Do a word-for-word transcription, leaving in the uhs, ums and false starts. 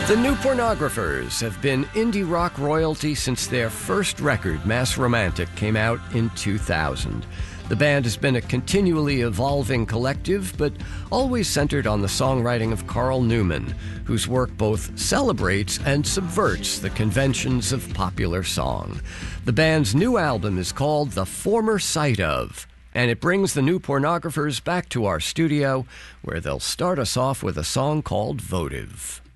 The New Pornographers have been indie rock royalty since their first record, Mass Romantic, came out in two thousand. The band has been a continually evolving collective, but always centered on the songwriting of Carl Newman, whose work both celebrates and subverts the conventions of popular song. The band's new album is called The Former Sight Of, and it brings the New Pornographers back to our studio, where they'll start us off with a song called Votive.